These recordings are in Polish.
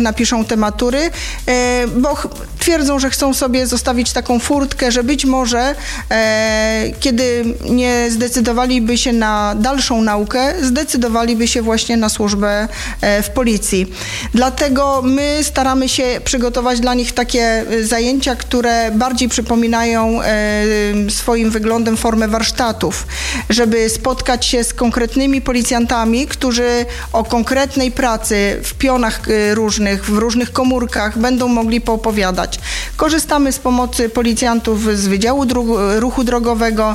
napiszą te matury, bo twierdzą, że chcą sobie zostawić taką furtkę, że być może kiedy nie zdecydowaliby się na dalszą naukę, zdecydowaliby się właśnie na służbę w policji. Dlatego my staramy się przygotować dla nich takie zajęcia, które bardziej przypominają swoim wyglądem formę warsztatów, żeby spotkać się z konkretnymi policjantami, którzy o konkretnej pracy w pionach różnych, w różnych komórkach będą mogli poopowiadać. Korzystamy z pomocy policjantów z Wydziału Ruchu Drogowego,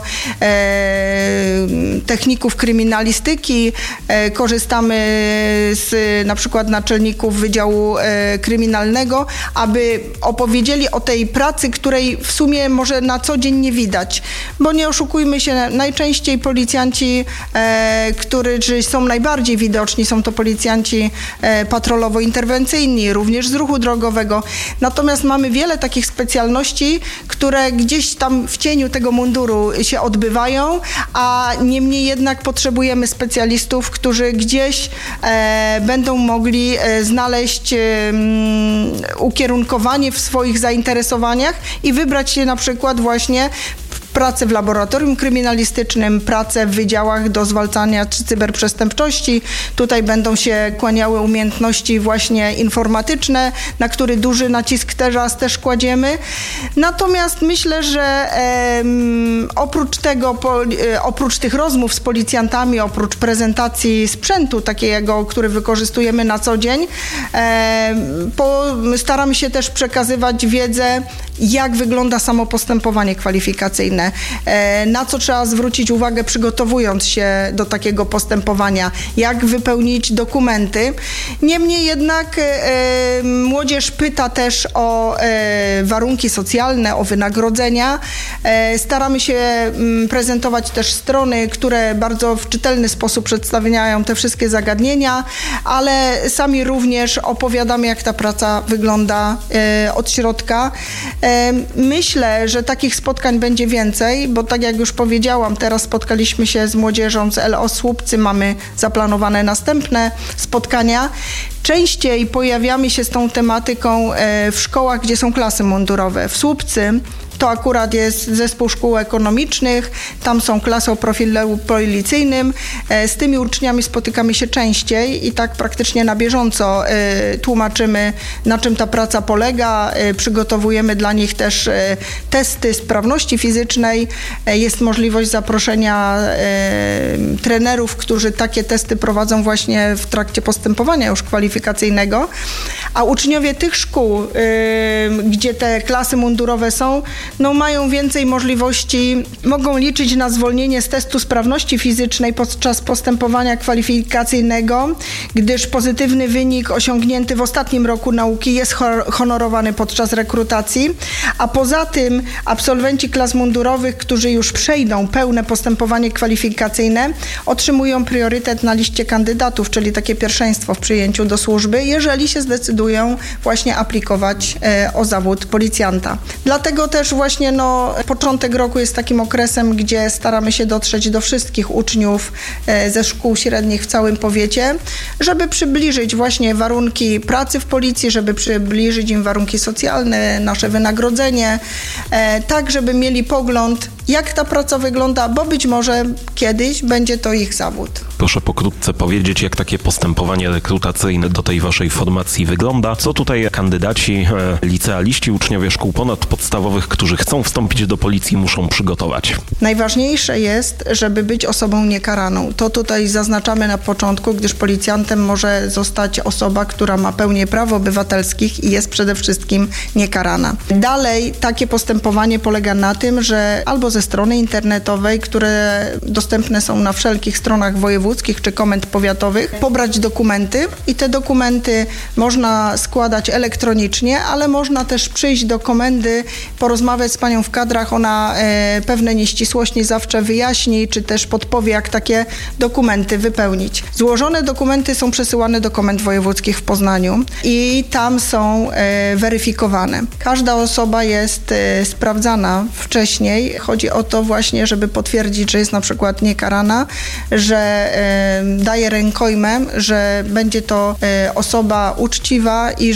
techników kryminalistyki, korzystamy z na przykład naczelników Wydziału Kryminalnego, aby opowiedzieli o tej pracy, której w sumie może na co dzień nie widać. Bo nie oszukujmy się, najczęściej policjanci, którzy są najbardziej widoczni, są to policjanci patrolowo-interwencyjni, również z ruchu drogowego. Natomiast mamy wiele takich specjalności, które gdzieś tam w cieniu tego munduru się odbywają, a niemniej jednak potrzebujemy specjalistów, którzy gdzieś będą mogli znaleźć ukierunkowanie w swoich zainteresowaniach i wybrać się na przykład właśnie pracę w laboratorium kryminalistycznym, pracę w wydziałach do zwalczania cyberprzestępczości. Tutaj będą się kłaniały umiejętności właśnie informatyczne, na który duży nacisk teraz też kładziemy. Natomiast myślę, że oprócz tego, oprócz tych rozmów z policjantami, oprócz prezentacji sprzętu takiego, który wykorzystujemy na co dzień, staramy się też przekazywać wiedzę, jak wygląda samo postępowanie kwalifikacyjne, na co trzeba zwrócić uwagę, przygotowując się do takiego postępowania, jak wypełnić dokumenty. Niemniej jednak młodzież pyta też o warunki socjalne, o wynagrodzenia. Staramy się prezentować też strony, które bardzo w czytelny sposób przedstawiają te wszystkie zagadnienia, ale sami również opowiadamy, jak ta praca wygląda od środka. Myślę, że takich spotkań będzie więcej, bo tak jak już powiedziałam, teraz spotkaliśmy się z młodzieżą z LO Słupcy, mamy zaplanowane następne spotkania. Częściej pojawiamy się z tą tematyką w szkołach, gdzie są klasy mundurowe. W Słupcy to akurat jest zespół szkół ekonomicznych, tam są klasy o profilu policyjnym. Z tymi uczniami spotykamy się częściej i tak praktycznie na bieżąco tłumaczymy, na czym ta praca polega. Przygotowujemy dla nich też testy sprawności fizycznej. Jest możliwość zaproszenia trenerów, którzy takie testy prowadzą właśnie w trakcie postępowania już kwalifikacyjnego. A uczniowie tych szkół, gdzie te klasy mundurowe są, mają więcej możliwości, mogą liczyć na zwolnienie z testu sprawności fizycznej podczas postępowania kwalifikacyjnego, gdyż pozytywny wynik osiągnięty w ostatnim roku nauki jest honorowany podczas rekrutacji, a poza tym absolwenci klas mundurowych, którzy już przejdą pełne postępowanie kwalifikacyjne, otrzymują priorytet na liście kandydatów, czyli takie pierwszeństwo w przyjęciu do służby, jeżeli się zdecydują właśnie aplikować o zawód policjanta. Dlatego też właśnie początek roku jest takim okresem, gdzie staramy się dotrzeć do wszystkich uczniów ze szkół średnich w całym powiecie, żeby przybliżyć właśnie warunki pracy w policji, żeby przybliżyć im warunki socjalne, nasze wynagrodzenie, tak żeby mieli pogląd, jak ta praca wygląda, bo być może kiedyś będzie to ich zawód. Proszę pokrótce powiedzieć, jak takie postępowanie rekrutacyjne do tej waszej formacji wygląda. Co tutaj kandydaci, licealiści, uczniowie szkół ponadpodstawowych, którzy chcą wstąpić do policji, muszą przygotować? Najważniejsze jest, żeby być osobą niekaraną. To tutaj zaznaczamy na początku, gdyż policjantem może zostać osoba, która ma pełnię praw obywatelskich i jest przede wszystkim niekarana. Dalej takie postępowanie polega na tym, że albo ze strony internetowej, które dostępne są na wszelkich stronach wojewódzkich czy komend powiatowych, pobrać dokumenty i te dokumenty można składać elektronicznie, ale można też przyjść do komendy, porozmawiać z panią w kadrach, ona pewne nieścisłości zawsze wyjaśni, czy też podpowie, jak takie dokumenty wypełnić. Złożone dokumenty są przesyłane do komend wojewódzkich w Poznaniu i tam są weryfikowane. Każda osoba jest sprawdzana wcześniej. Chodzi o to właśnie, żeby potwierdzić, że jest na przykład niekarana, że daje rękojmę, że będzie to osoba uczciwa i